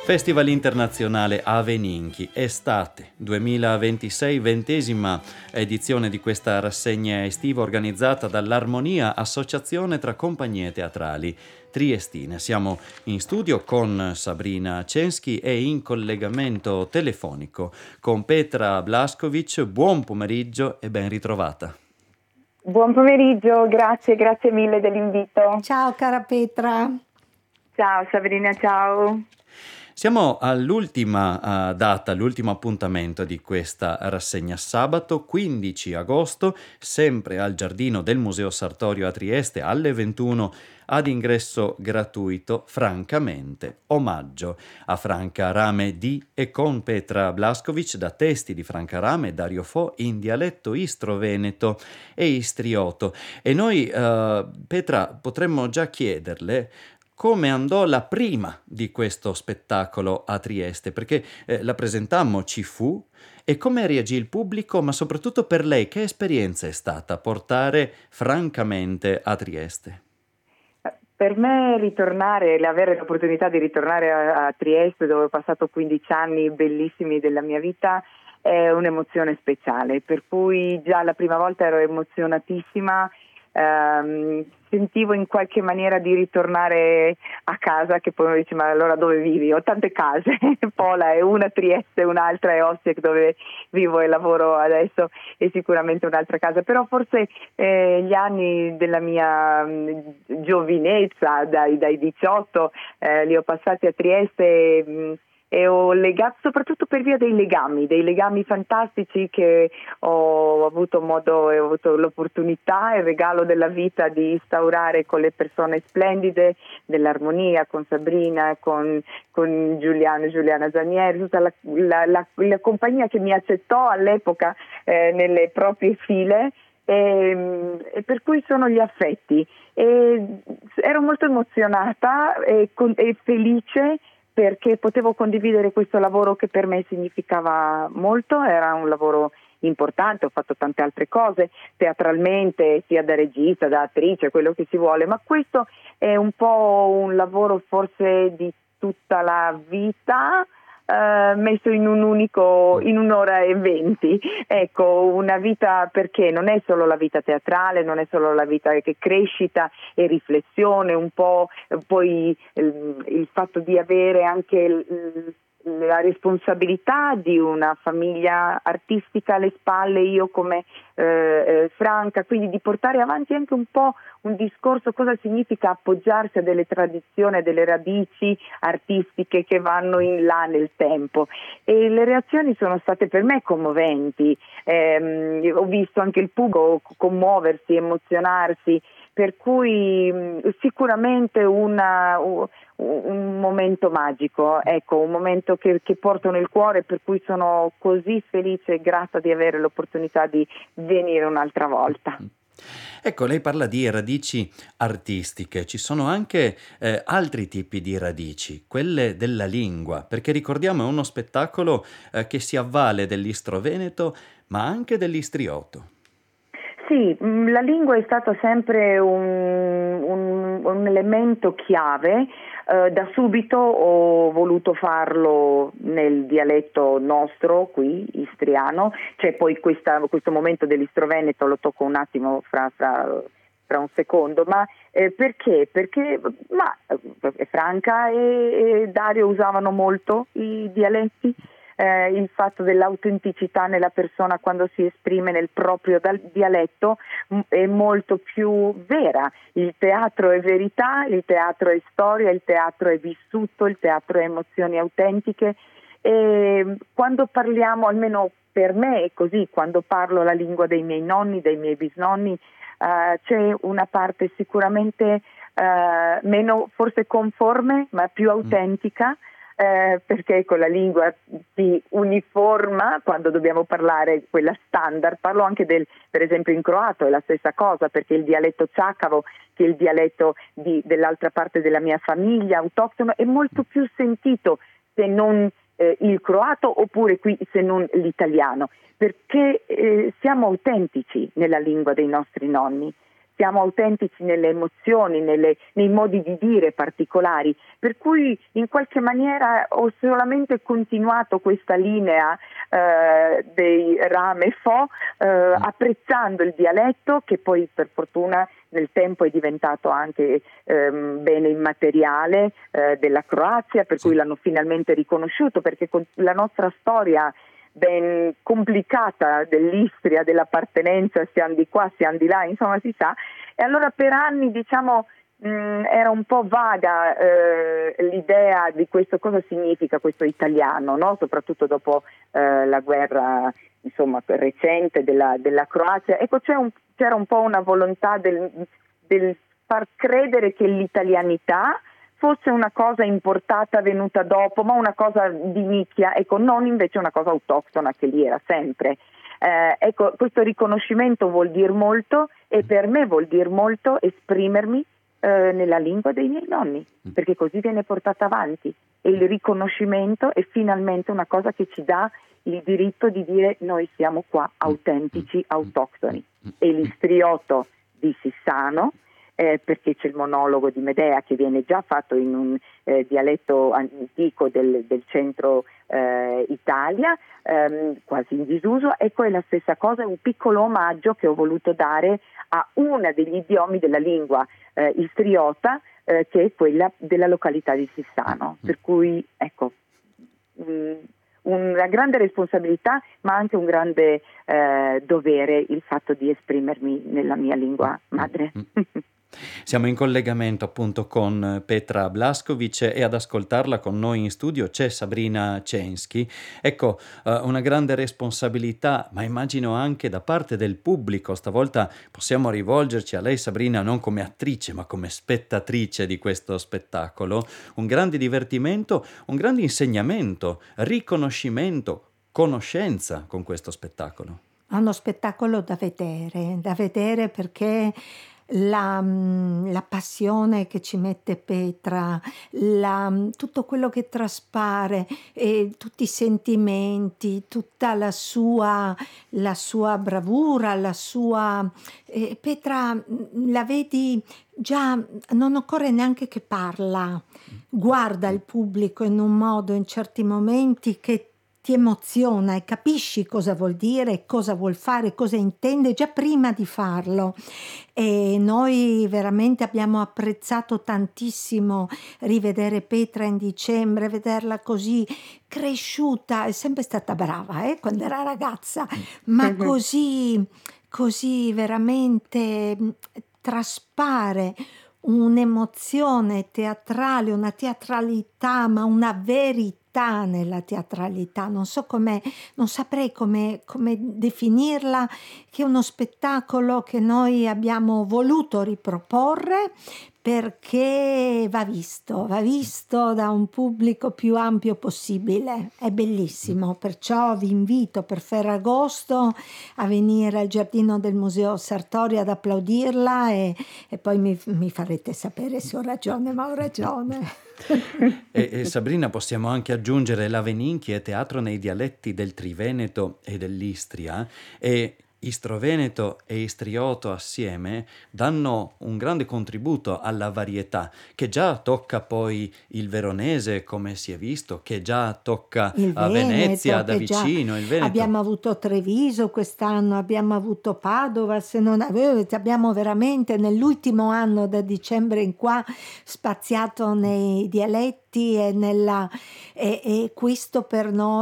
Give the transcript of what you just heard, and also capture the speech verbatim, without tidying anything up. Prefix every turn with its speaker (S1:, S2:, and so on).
S1: Festival internazionale Aveninchi, estate duemilaventisei, ventesima edizione di questa rassegna estiva organizzata dall'Armonia, associazione tra compagnie teatrali triestine. Siamo in studio con Sabrina Censchi e in collegamento telefonico con Petra Blaskovic. Buon pomeriggio e ben ritrovata.
S2: Buon pomeriggio, grazie, grazie mille dell'invito.
S3: Ciao cara Petra.
S2: Ciao Sabrina, ciao.
S1: Siamo all'ultima uh, data, l'ultimo appuntamento di questa rassegna, sabato quindici agosto, sempre al giardino del Museo Sartorio a Trieste, alle ventuno, ad ingresso gratuito, Francamente, omaggio a Franca Rame di e con Petra Blaskovic, da testi di Franca Rame e Dario Fo in dialetto istro-veneto e istrioto. E noi, uh, Petra, potremmo già chiederle come andò la prima di questo spettacolo a Trieste, perché eh, la presentammo, ci fu, e come reagì il pubblico, ma soprattutto per lei, che esperienza è stata portare Francamente a Trieste?
S2: Per me ritornare, avere l'opportunità di ritornare a, a Trieste, dove ho passato quindici anni bellissimi della mia vita, è un'emozione speciale, per cui già la prima volta ero emozionatissima. Um, sentivo in qualche maniera di ritornare a casa, che poi mi dice: ma allora dove vivi? Ho tante case, Pola è una, Trieste un'altra, e Ostia dove vivo e lavoro adesso è sicuramente un'altra casa, però forse eh, gli anni della mia mh, giovinezza, dai, dai diciotto eh, li ho passati a Trieste mh, e ho legato soprattutto per via dei legami, dei legami fantastici che ho avuto modo e ho avuto l'opportunità e il regalo della vita di instaurare con le persone splendide dell'Armonia, con Sabrina, con, con Giuliano, Giuliana Zanieri, tutta la, la, la, la compagnia che mi accettò all'epoca eh, nelle proprie file. E, e per cui sono gli affetti. E ero molto emozionata e, con, e felice, perché potevo condividere questo lavoro che per me significava molto. Era un lavoro importante, ho fatto tante altre cose teatralmente, sia da regista, da attrice, quello che si vuole, ma questo è un po' un lavoro forse di tutta la vita, Uh, messo in un unico, in un'ora e venti. Ecco, una vita, perché non è solo la vita teatrale, non è solo la vita che crescita e riflessione, un po' poi il, il fatto di avere anche il, la responsabilità di una famiglia artistica alle spalle, io come eh, eh, Franca, quindi di portare avanti anche un po' un discorso cosa significa appoggiarsi a delle tradizioni, a delle radici artistiche che vanno in là nel tempo. E le reazioni sono state per me commoventi, eh, ho visto anche il pubblico commuoversi, emozionarsi, per cui mh, sicuramente una, un, un momento magico, ecco, un momento che, che porto nel cuore, per cui sono così felice e grata di avere l'opportunità di venire un'altra volta.
S1: Ecco, lei parla di radici artistiche, ci sono anche eh, altri tipi di radici, quelle della lingua, perché ricordiamo è uno spettacolo eh, che si avvale dell'istro-veneto ma anche dell'istrioto.
S2: Sì, la lingua è stata sempre un, un, un elemento chiave. Eh, da subito ho voluto farlo nel dialetto nostro, qui, istriano. C'è poi questa, questo momento dell'istro-veneto, lo tocco un attimo fra, fra, fra un secondo, ma eh, perché? Perché ma, eh, Franca e, e Dario usavano molto i dialetti. Eh, il fatto dell'autenticità nella persona quando si esprime nel proprio dal dialetto m- è molto più vera. Il teatro è verità, il teatro è storia, il teatro è vissuto, il teatro è emozioni autentiche, e quando parliamo, almeno per me è così, quando parlo la lingua dei miei nonni, dei miei bisnonni, eh, c'è una parte sicuramente eh, meno forse conforme ma più autentica. Eh, perché con la lingua si uniforma quando dobbiamo parlare quella standard. Parlo anche del, per esempio in croato è la stessa cosa, perché il dialetto ciacavo, che è il dialetto di, dell'altra parte della mia famiglia autoctono, è molto più sentito se non eh, il croato, oppure qui se non l'italiano, perché eh, siamo autentici nella lingua dei nostri nonni. siamo autentici nelle emozioni, nelle, nei modi di dire particolari, per cui in qualche maniera ho solamente continuato questa linea eh, dei Ram e Fo, eh, apprezzando il dialetto, che poi per fortuna nel tempo è diventato anche ehm, bene immateriale eh, della Croazia, per
S1: Sì.
S2: cui l'hanno finalmente riconosciuto, perché con la nostra storia ben complicata dell'Istria, dell'appartenenza, siamo di qua, siamo di là, insomma si sa, e allora per anni diciamo mh, era un po' vaga eh, l'idea di questo, cosa significa questo italiano, no? Soprattutto dopo eh, la guerra insomma recente della, della Croazia. Ecco, c'è un, c'era un po' una volontà del, del far credere che l'italianità fosse una cosa importata venuta dopo, ma una cosa di nicchia, ecco, non invece una cosa autoctona che lì era sempre. Eh, ecco, questo riconoscimento vuol dire molto, e per me vuol dire molto esprimermi eh, nella lingua dei miei nonni, perché così viene portata avanti, e il riconoscimento è finalmente una cosa che ci dà il diritto di dire noi siamo qua autentici, autoctoni. E l'istrioto di Sissano, Eh, perché c'è il monologo di Medea che viene già fatto in un eh, dialetto antico del, del centro eh, Italia, ehm, quasi in disuso. Ecco, è la stessa cosa, è un piccolo omaggio che ho voluto dare a una degli idiomi della lingua eh, istriota, eh, che è quella della località di Sissano. Per cui, ecco, mh, una grande responsabilità, ma anche un grande eh, dovere il fatto di esprimermi nella mia lingua madre.
S1: Siamo in collegamento appunto con Petra Blaskovic, e ad ascoltarla con noi in studio c'è Sabrina Censchi. Ecco, eh, una grande responsabilità, ma immagino anche da parte del pubblico. Stavolta possiamo rivolgerci a lei, Sabrina, non come attrice, ma come spettatrice di questo spettacolo. Un grande divertimento, un grande insegnamento, riconoscimento, conoscenza con questo spettacolo.
S3: È uno spettacolo da vedere, da vedere perché la, mm, la passione che ci mette Petra, la, mm, tutto quello che traspare, e tutti i sentimenti, tutta la sua, la sua bravura, la sua... eh, Petra, mm, la vedi già, non occorre neanche che parla, guarda il pubblico in un modo in certi momenti che ti emoziona, e capisci cosa vuol dire, cosa vuol fare, cosa intende già prima di farlo. E noi veramente abbiamo apprezzato tantissimo rivedere Petra in dicembre, vederla così cresciuta. È sempre stata brava, eh, quando era ragazza, ma così, così veramente mh, traspare un'emozione teatrale, una teatralità, ma una verità nella teatralità. Non so come, non saprei come, come definirla, che è uno spettacolo che noi abbiamo voluto riproporre perché va visto, va visto da un pubblico più ampio possibile. È bellissimo, perciò vi invito per Ferragosto a venire al giardino del Museo Sartorio ad applaudirla, e, e poi mi, mi farete sapere se ho ragione, ma ho ragione.
S1: E, e Sabrina, possiamo anche aggiungere la Veninchi è teatro nei dialetti del Triveneto e dell'Istria, e Istroveneto e Istrioto assieme danno un grande contributo alla varietà, che già tocca poi il veronese, come si è visto, che già tocca
S3: Il
S1: a Venezia
S3: Veneto,
S1: da
S3: che già
S1: vicino, il Veneto.
S3: abbiamo avuto Treviso quest'anno, abbiamo avuto Padova, se non ave- abbiamo veramente nell'ultimo anno da dicembre in qua spaziato nei dialetti e nella e, e questo per noi